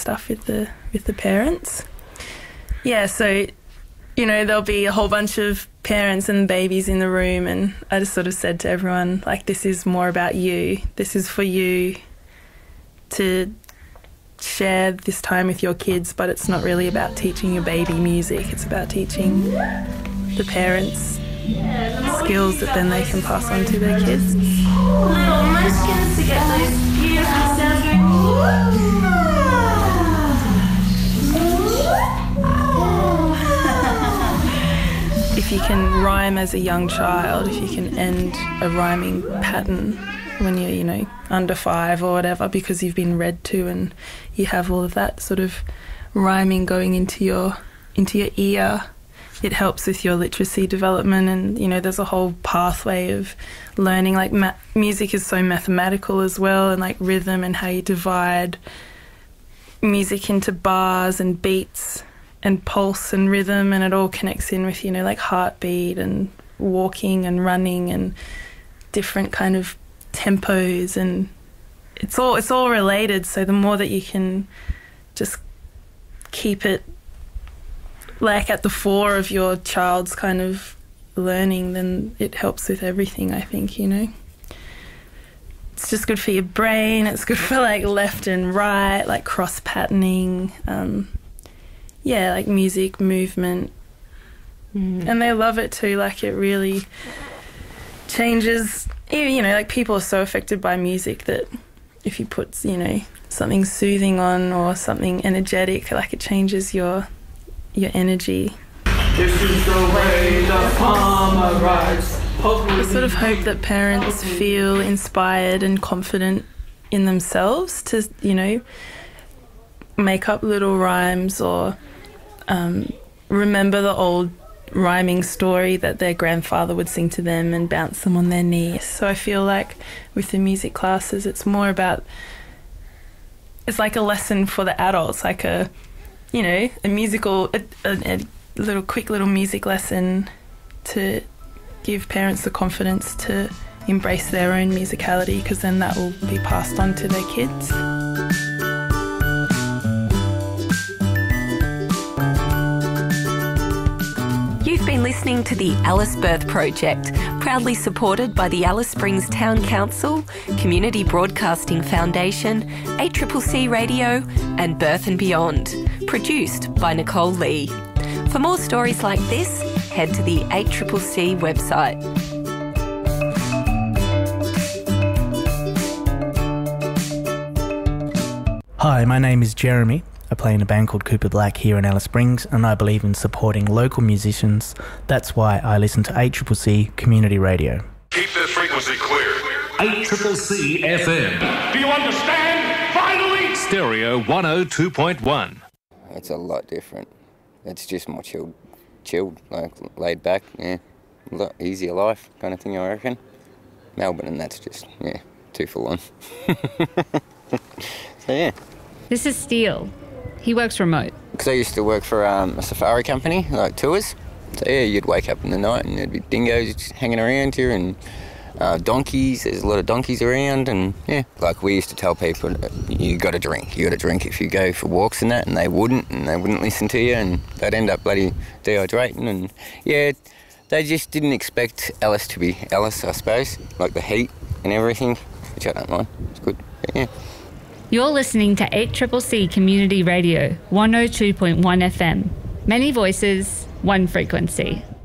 stuff with the parents. Yeah, so, you know, there'll be a whole bunch of parents and babies in the room, and I just sort of said to everyone, like, this is more about you. This is for you to share this time with your kids, but it's not really about teaching your baby music. It's about teaching the parents skills that then they can pass on to their kids. Little munchkins to get those beautiful sounds going. If you can rhyme as a young child, if you can end a rhyming pattern when you're, you know, under 5 or whatever, because you've been read to and you have all of that sort of rhyming going into your ear, it helps with your literacy development. And, you know, there's a whole pathway of learning. Like music is so mathematical as well, and like rhythm and how you divide music into bars and beats and pulse and rhythm, and it all connects in with, you know, like heartbeat and walking and running and different kind of tempos, and it's all related. So the more that you can just keep it like at the fore of your child's kind of learning, then it helps with everything, I think, you know. It's just good for your brain, it's good for like left and right, like cross patterning, yeah, like music, movement. And they love it too, like it really changes, you know, like people are so affected by music that if you put, you know, something soothing on or something energetic, like it changes your energy. This is the way the farmer rides. I sort of hope that parents feel inspired and confident in themselves to, you know, make up little rhymes or remember the old rhyming story that their grandfather would sing to them and bounce them on their knee. So I feel like with the music classes, it's more about, it's like a lesson for the adults, like a, you know, a musical, a little quick little music lesson to give parents the confidence to embrace their own musicality, because then that will be passed on to their kids. You've been listening to the Alice Birth Project, proudly supported by the Alice Springs Town Council, Community Broadcasting Foundation, ACCC Radio and Birth and Beyond, produced by Nicole Lee. For more stories like this, head to the ACCC website. Hi, my name is Jeremy. I play in a band called Cooper Black here in Alice Springs, and I believe in supporting local musicians. That's why I listen to ACCC Community Radio. Keep the frequency clear. ACCC FM. Do you understand? Finally! Stereo 102.1. It's a lot different. It's just more chilled, like laid back, yeah. A lot easier life kind of thing, I reckon. Melbourne, and that's just, yeah, too full on. So, yeah. This is Steele. He works remote. Because I used to work for a safari company, like tours. So, yeah, you'd wake up in the night and there'd be dingoes hanging around here and donkeys. There's a lot of donkeys around, and, yeah. Like, we used to tell people, you got to drink if you go for walks and that, and they wouldn't listen to you, and they'd end up bloody dehydrating. And, yeah, they just didn't expect Alice to be Alice, I suppose, like the heat and everything, which I don't mind. It's good, but, yeah. You're listening to 8CCC Community Radio, 102.1 FM. Many voices, one frequency.